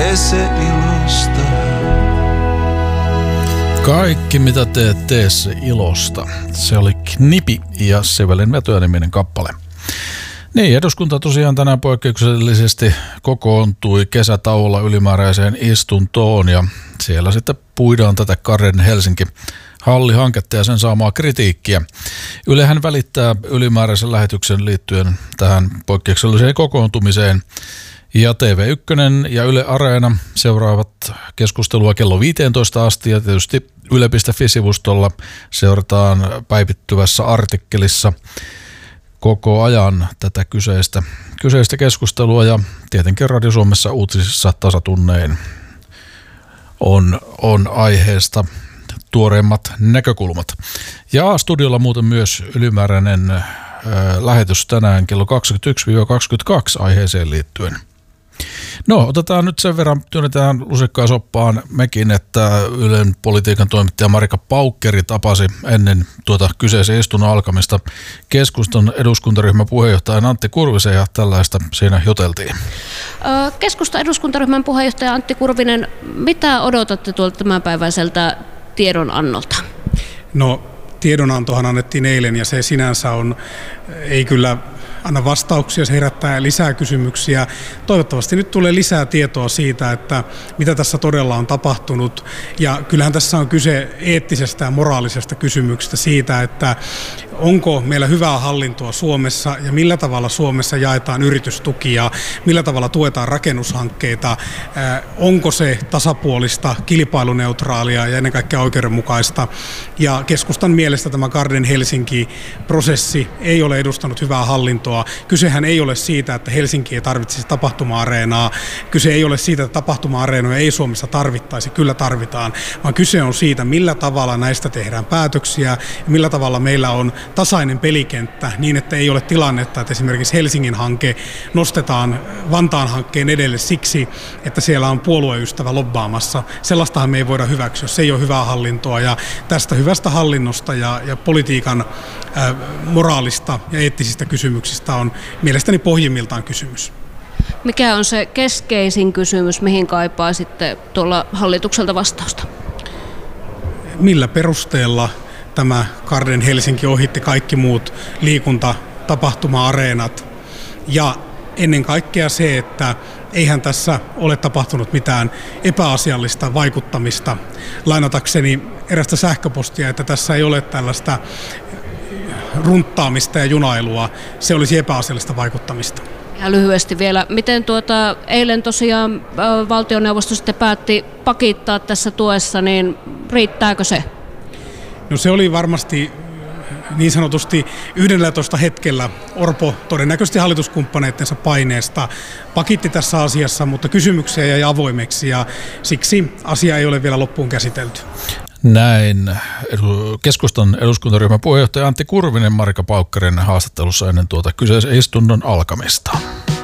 tee se ilosta. Kaikki mitä teet, tee se ilosta. Se oli Knipi ja Sivelin vetoja-niminen kappale. Niin, eduskunta tosiaan tänään poikkeuksellisesti kokoontui kesätauolla ylimääräiseen istuntoon ja siellä sitten puidaan tätä Garden Helsinki -hallihanketta ja sen saamaa kritiikkiä. Ylehän välittää ylimääräisen lähetyksen liittyen tähän poikkeukselliseen kokoontumiseen. Ja TV1 ja Yle Areena seuraavat keskustelua kello 15 asti ja tietysti yle.fi-sivustolla seurataan päivittyvässä artikkelissa koko ajan tätä kyseistä keskustelua ja tietenkin Radio Suomessa uutisissa tasatunnein on aiheesta tuoreimmat näkökulmat. Ja studiolla muuten myös ylimääräinen lähetys tänään kello 21-22 aiheeseen liittyen. No, otetaan nyt sen verran, työnnetään lusikkaa soppaan mekin, että Ylen politiikan toimittaja Marika Paukkeri tapasi ennen kyseisen istunnon alkamista keskustan eduskuntaryhmän puheenjohtajan Antti Kurvisen ja tällaista siinä juteltiin. Keskustan eduskuntaryhmän puheenjohtaja Antti Kurvinen, mitä odotatte tuolta tämänpäiväiseltä tiedonannolta? No, tiedonantohan annettiin eilen ja se sinänsä ei kyllä anna vastauksia, se herättää lisää kysymyksiä. Toivottavasti nyt tulee lisää tietoa siitä, että mitä tässä todella on tapahtunut. Ja kyllähän tässä on kyse eettisestä ja moraalisesta kysymyksestä siitä, että onko meillä hyvää hallintoa Suomessa ja millä tavalla Suomessa jaetaan yritystukia, millä tavalla tuetaan rakennushankkeita, onko se tasapuolista, kilpailuneutraalia ja ennen kaikkea oikeudenmukaista. Ja keskustan mielestä tämä Garden Helsinki-prosessi ei ole edustanut hyvää hallintoa. Kysehän ei ole siitä, että Helsinki ei tarvitsisi tapahtuma-areenaa. Kyse ei ole siitä, että tapahtuma-areenoja ei Suomessa tarvittaisi. Kyllä tarvitaan. Vaan kyse on siitä, millä tavalla näistä tehdään päätöksiä ja millä tavalla meillä on tasainen pelikenttä niin, että ei ole tilannetta, että esimerkiksi Helsingin hanke nostetaan Vantaan hankkeen edelle siksi, että siellä on puolueystävä lobbaamassa. Sellaistahan me ei voida hyväksyä. Se ei ole hyvää hallintoa ja tästä hyvästä hallinnosta ja politiikan moraalista ja eettisistä kysymyksistä on mielestäni pohjimmiltaan kysymys. Mikä on se keskeisin kysymys, mihin kaipaa sitten tuolla hallitukselta vastausta? Millä perusteella tämä Garden Helsinki ohitti kaikki muut liikuntatapahtuma-areenat ja ennen kaikkea se, että eihän tässä ole tapahtunut mitään epäasiallista vaikuttamista. Lainatakseni erästä sähköpostia, että tässä ei ole tällaista runttaamista ja junailua, se olisi epäasiallista vaikuttamista. Ja lyhyesti vielä, miten eilen tosiaan valtioneuvosto sitten päätti pakittaa tässä tuessa, niin riittääkö se? No se oli varmasti niin sanotusti 11 hetkellä. Orpo todennäköisesti hallituskumppaneittensa paineesta pakitti tässä asiassa, mutta kysymyksiä jäi avoimeksi ja siksi asia ei ole vielä loppuun käsitelty. Näin keskustan eduskuntaryhmän puheenjohtaja Antti Kurvinen Marika Paukkarin haastattelussa ennen kyseisen istunnon alkamista.